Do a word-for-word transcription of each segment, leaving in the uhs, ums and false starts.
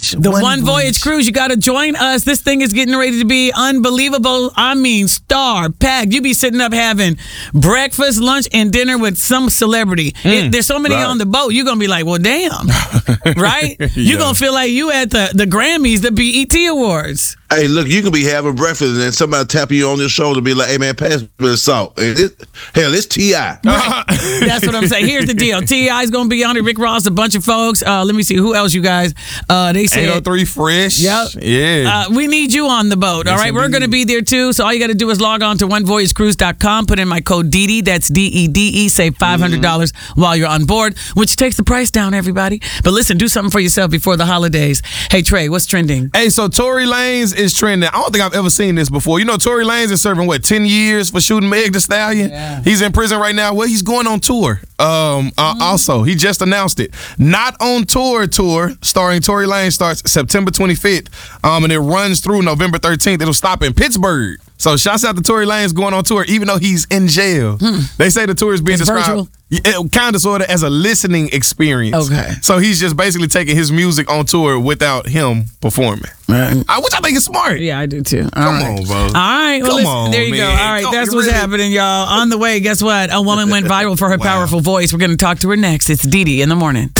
Voyage. The One, One Voyage. Voyage Cruise. You got to join us. This thing is getting ready to be unbelievable. I mean, star packed. You be sitting up having breakfast, lunch, and dinner with some celebrity. Mm, It, there's so many right. on the boat. You're gonna be like, well, damn, right? Yeah. You're gonna feel like you at the the Grammys, the B E T Awards. Hey, look, you can be having breakfast and then somebody tap you on your shoulder and be like, hey, man, pass me the salt. And it, hell, it's T I Right. That's what I'm saying. Here's the deal. T I is going to be on it. Rick Ross, a bunch of folks. Uh, let me see. Who else, you guys? Uh, they said eight oh three Fresh. Yep. Yeah. Uh, we need you on the boat. All Yes, right. We're indeed. going to be there too. So all you got to do is log on to one voyage cruise dot com. Put in my code D D. That's D E D E. Save five hundred dollars Mm-hmm. while you're on board, which takes the price down, everybody. But listen, do something for yourself before the holidays. Hey, Trey, what's trending? Hey, so Tory Lanez is trending. I don't think I've ever seen this before. You know, Tory Lanez is serving, what, ten years for shooting Meg Thee Stallion? Yeah. He's in prison right now. Well, he's going on tour. Um, uh, Mm-hmm. Also, he just announced it. Not on Tour Tour, starring Tory Lanez, starts September twenty-fifth, um, and it runs through November thirteenth. It'll stop in Pittsburgh. So shouts out to Tory Lanez going on tour, even though he's in jail. They say the tour is being Hmm. It's described virtual? kind of sort of as a listening experience. Okay. So he's just basically taking his music on tour without him performing. Right. I, which I think is smart. Yeah, I do too. All Come right. on, bro. All right. Well, Come listen, on, there you go. man. All right. Come- That's what's really? happening, y'all. On the way, guess what? A woman went viral for her Wow. powerful voice. We're going to talk to her next. It's Dee Dee in the morning.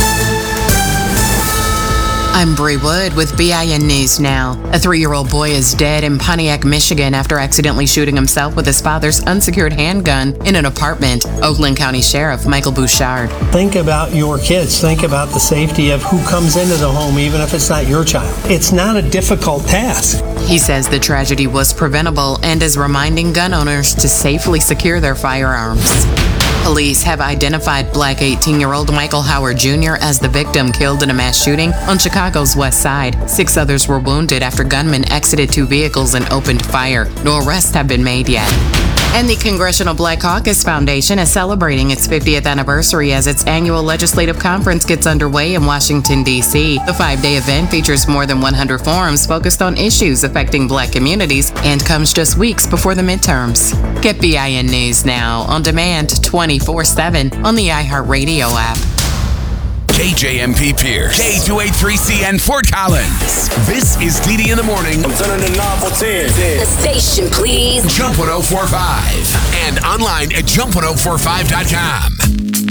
I'm Bree Wood with B I N News Now. A three-year-old boy is dead in Pontiac, Michigan after accidentally shooting himself with his father's unsecured handgun in an apartment. Oakland County Sheriff Michael Bouchard. Think about your kids. Think about the safety of who comes into the home, even if it's not your child. It's not a difficult task. He says the tragedy was preventable and is reminding gun owners to safely secure their firearms. Police have identified black eighteen-year-old Michael Howard Junior as the victim killed in a mass shooting on Chicago's west side. Six others were wounded after gunmen exited two vehicles and opened fire. No arrests have been made yet. And the Congressional Black Caucus Foundation is celebrating its fiftieth anniversary as its annual legislative conference gets underway in Washington, D C The five-day event features more than one hundred forums focused on issues affecting black communities and comes just weeks before the midterms. Get B I N News Now on demand twenty-four seven on the iHeartRadio app. K J M P Pierce, K two eighty-three C N Fort Collins. This is D D in the morning. I'm turning the knob for ten. The station, please. Jump one oh four point five and online at jump one oh four five dot com.